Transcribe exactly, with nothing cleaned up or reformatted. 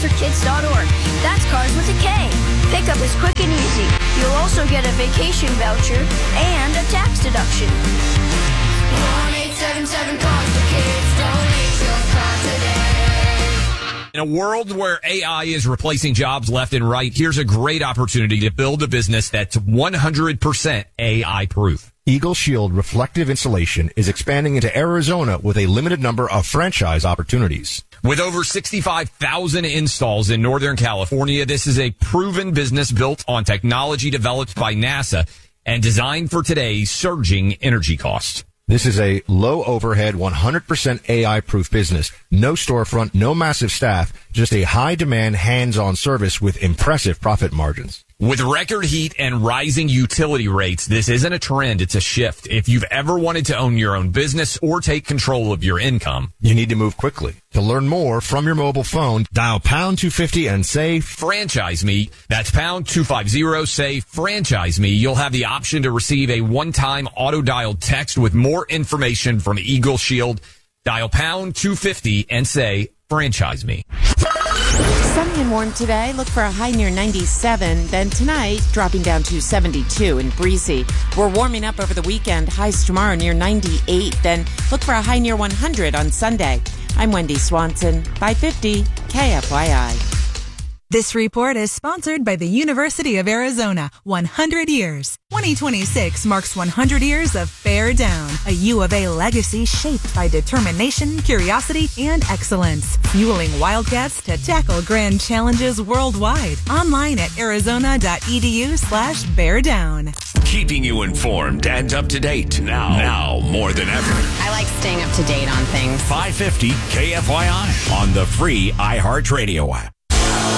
for kids dot org. That's cars with a K. Pickup is quick and easy. You'll also get a vacation voucher and a tax deduction. one eight seven seven cars for kids. Donate your car today. In a world where A I is replacing jobs left and right, here's a great opportunity to build a business that's one hundred percent A I proof. Eagle Shield Reflective Insulation is expanding into Arizona with a limited number of franchise opportunities. With over sixty-five thousand installs in Northern California, this is a proven business built on technology developed by NASA and designed for today's surging energy costs. This is a low overhead, one hundred percent A I proof business. No storefront, no massive staff, just a high demand, hands-on service with impressive profit margins. With record heat and rising utility rates, this isn't a trend, it's a shift. If you've ever wanted to own your own business or take control of your income, you need to move quickly. To learn more from your mobile phone, dial pound two fifty and say franchise me. That's pound two fifty, say franchise me. You'll have the option to receive a one-time auto-dialed text with more information from Eagle Shield. Dial pound two fifty and say franchise me. Sunny and warm today. Look for a high near ninety-seven. Then tonight, dropping down to seventy-two and breezy. We're warming up over the weekend. Highs tomorrow near ninety-eight. Then look for a high near one hundred on Sunday. I'm Wendy Swanson, five fifty K F Y I. This report is sponsored by the University of Arizona. one hundred years. twenty twenty-six marks one hundred years of Bear Down, a U of A legacy shaped by determination, curiosity, and excellence, fueling Wildcats to tackle grand challenges worldwide. Online at arizona.edu slash bear down. Keeping you informed and up to date now, now more than ever. I like staying up to date on things. five fifty K F Y I on the free iHeartRadio app.